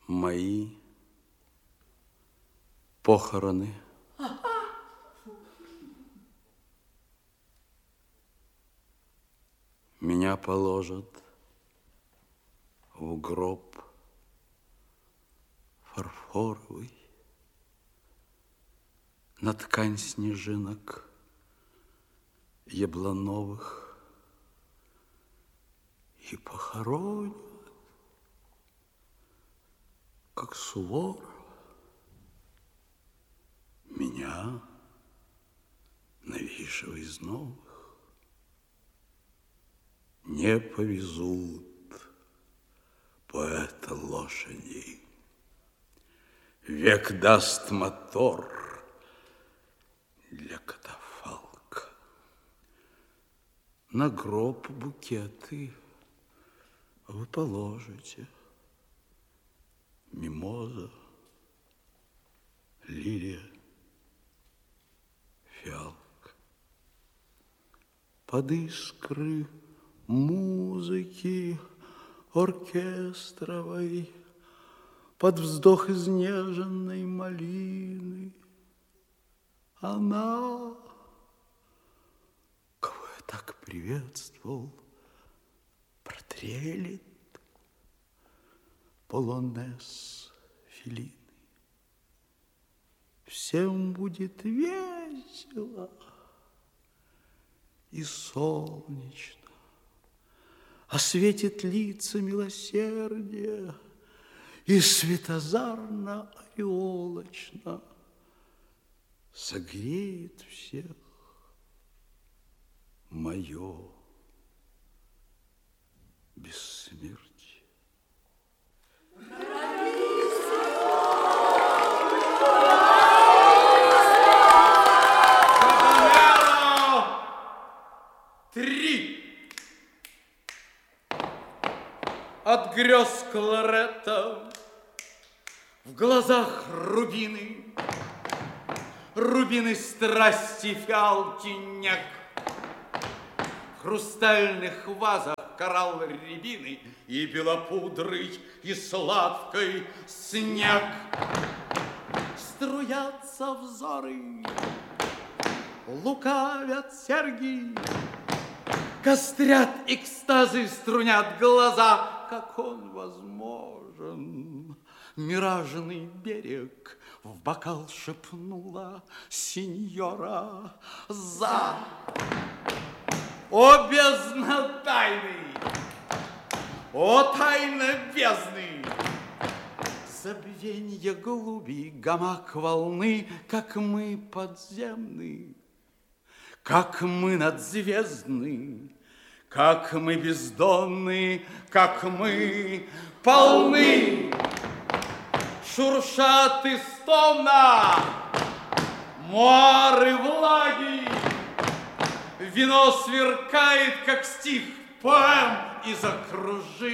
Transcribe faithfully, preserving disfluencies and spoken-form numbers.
Мои похороны. Меня положат в гроб фарфоровый, на ткань снежинок яблоновых, и похоронят, как Суворова, меня, новейшего из новых, не повезут поэта лошади. Век даст мотор для катафалка. На гроб букеты вы положите. Мимоза, лилия, фиалка. Под искры музыки оркестровой, под вздох изнеженной малины, она, кого я так приветствовал, протрелит полонез Феллини. Всем будет весело и солнечно, осветит лица милосердие и светозарно-ореолочно согреет всех мое бессмертие. Три. От грез кларета в глазах рубины, рубины страсти, фиалки, няк. В хрустальных вазах коралл рябины и белопудрый, и сладкой снег. Струятся взоры, лукавят серьги, кострят экстазы, струнят глаза. Как он возможен? Миражный берег в бокал шепнула сеньора за. О, бездна тайны! О, тайна бездны! Забвенье глуби, гамак волны, как мы подземны, как мы надзвездны, как мы бездонны, как мы полны. Шуршат истомно моары влаги, вино сверкает, как стих поэм из окружения.